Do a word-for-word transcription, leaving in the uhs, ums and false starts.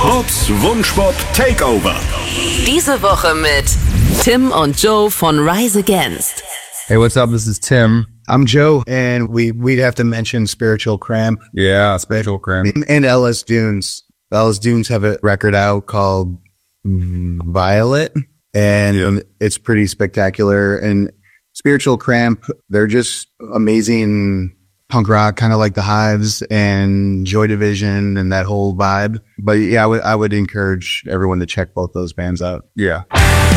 Bobs Wunschbob Takeover. Diese Woche mit Tim und Joe von Rise Against. Hey, what's up? This is Tim. I'm Joe, and we, we'd have to mention Spiritual Cramp. Yeah, Spiritual Cramp. And Ellis Dunes. Ellis Dunes have a record out called Violet, and yeah. It's pretty spectacular. And Spiritual Cramp, they're just amazing punk rock, kind of like the Hives and Joy Division and that whole vibe. But yeah, I would I would encourage everyone to check both those bands out. Yeah.